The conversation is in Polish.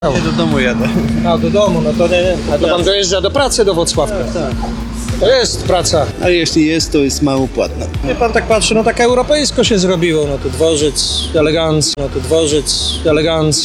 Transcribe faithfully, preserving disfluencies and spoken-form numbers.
Nie, do domu jadę. A, do domu, no to nie, nie. A to pan dojeżdża do pracy do Włocławka? Tak. To jest praca. A jeśli jest, to jest mało płatna. Nie pan tak patrzy, no tak europejsko się zrobiło, no tu dworzec elegancki, no tu dworzec elegancki.